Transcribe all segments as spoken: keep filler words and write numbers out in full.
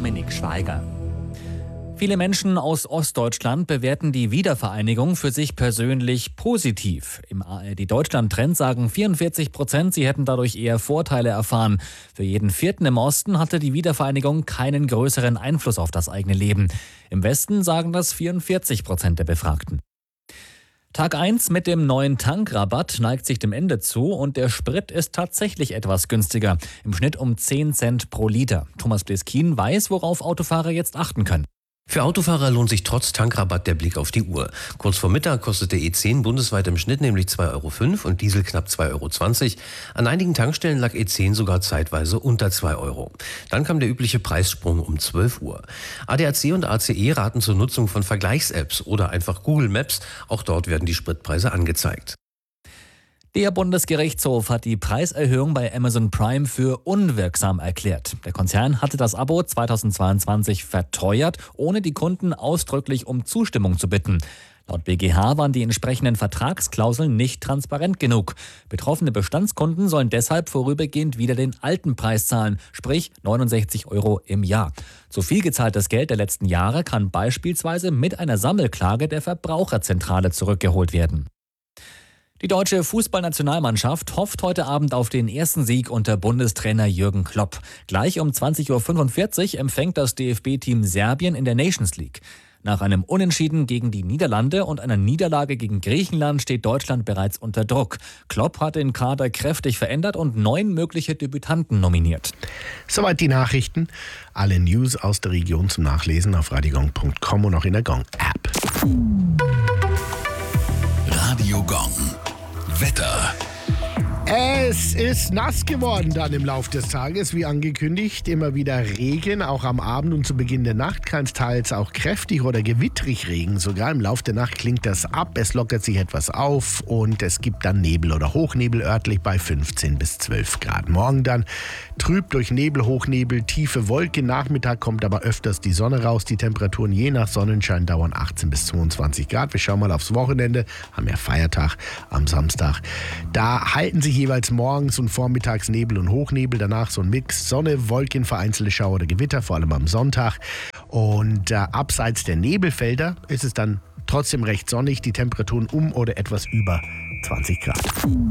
Dominik Schweiger. Viele Menschen aus Ostdeutschland bewerten die Wiedervereinigung für sich persönlich positiv. Im A R D-Deutschland-Trend sagen vierundvierzig Prozent, sie hätten dadurch eher Vorteile erfahren. Für jeden Vierten im Osten hatte die Wiedervereinigung keinen größeren Einfluss auf das eigene Leben. Im Westen sagen das vierundvierzig Prozent der Befragten. Tag eins mit dem neuen Tankrabatt neigt sich dem Ende zu und der Sprit ist tatsächlich etwas günstiger. Im Schnitt um zehn Cent pro Liter. Thomas Bleskin weiß, worauf Autofahrer jetzt achten können. Für Autofahrer lohnt sich trotz Tankrabatt der Blick auf die Uhr. Kurz vor Mittag kostete E zehn bundesweit im Schnitt nämlich zwei Euro fünf und Diesel knapp zwei Euro zwanzig. An einigen Tankstellen lag E zehn sogar zeitweise unter zwei Euro. Dann kam der übliche Preissprung um zwölf Uhr. A D A C und A C E raten zur Nutzung von Vergleichs-Apps oder einfach Google Maps. Auch dort werden die Spritpreise angezeigt. Der Bundesgerichtshof hat die Preiserhöhung bei Amazon Prime für unwirksam erklärt. Der Konzern hatte das Abo zweitausendzweiundzwanzig verteuert, ohne die Kunden ausdrücklich um Zustimmung zu bitten. Laut B G H waren die entsprechenden Vertragsklauseln nicht transparent genug. Betroffene Bestandskunden sollen deshalb vorübergehend wieder den alten Preis zahlen, sprich neunundsechzig Euro im Jahr. Zu viel gezahltes Geld der letzten Jahre kann beispielsweise mit einer Sammelklage der Verbraucherzentrale zurückgeholt werden. Die deutsche Fußballnationalmannschaft hofft heute Abend auf den ersten Sieg unter Bundestrainer Jürgen Klopp. Gleich um zwanzig Uhr fünfundvierzig empfängt das D F B-Team Serbien in der Nations League. Nach einem Unentschieden gegen die Niederlande und einer Niederlage gegen Griechenland steht Deutschland bereits unter Druck. Klopp hat den Kader kräftig verändert und neun mögliche Debütanten nominiert. Soweit die Nachrichten. Alle News aus der Region zum Nachlesen auf radiogong punkt com und auch in der Gong-App. Radio Gong. Wetter. Es ist nass geworden dann im Laufe des Tages, wie angekündigt. Immer wieder Regen, auch am Abend und zu Beginn der Nacht kann es teils auch kräftig oder gewittrig Regen. Sogar im Laufe der Nacht klingt das ab, es lockert sich etwas auf und es gibt dann Nebel oder Hochnebel örtlich bei fünfzehn bis zwölf Grad. Morgen dann trüb durch Nebel, Hochnebel, tiefe Wolke. Nachmittag kommt aber öfters die Sonne raus. Die Temperaturen je nach Sonnenschein dauern achtzehn bis zweiundzwanzig Grad. Wir schauen mal aufs Wochenende, haben ja Feiertag am Samstag. Da halten sich jeweils morgens und vormittags Nebel und Hochnebel, danach so ein Mix, Sonne, Wolken, vereinzelte Schauer oder Gewitter, vor allem am Sonntag. Und äh, abseits der Nebelfelder ist es dann trotzdem recht sonnig, die Temperaturen um oder etwas über zwanzig Grad.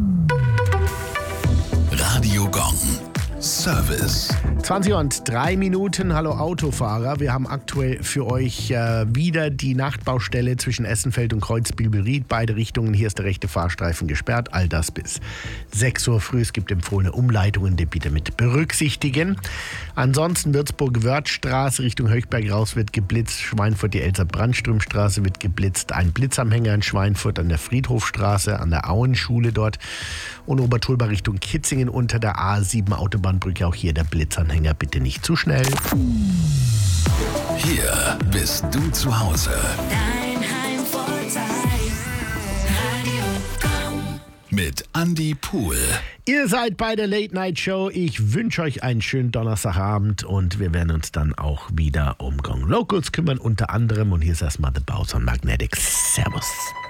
Radio Gong. Service. zwanzig und drei Minuten. Hallo Autofahrer. Wir haben aktuell für euch äh, wieder die Nachtbaustelle zwischen Essenfeld und Kreuzbiel-Beried. Beide Richtungen. Hier ist der rechte Fahrstreifen gesperrt. All das bis sechs Uhr früh. Es gibt empfohlene Umleitungen, die bitte mit berücksichtigen. Ansonsten Würzburg-Wörthstraße Richtung Höchberg raus wird geblitzt. Schweinfurt, die Elsa-Brandström-Straße wird geblitzt. Ein Blitzanhänger in Schweinfurt an der Friedhofstraße, an der Auenschule dort. Und Obertulba Richtung Kitzingen unter der A sieben Autobahnbrücke. Auch hier der Blitzanhänger. Bitte nicht zu schnell. Hier bist du zu Hause. Dein Heimvorteil. Radio Gong. Mit Andy Pool. Ihr seid bei der Late Night Show. Ich wünsche euch einen schönen Donnerstagabend und wir werden uns dann auch wieder um Gong Locals kümmern, unter anderem. Und hier ist erstmal The Bows on Magnetics. Servus.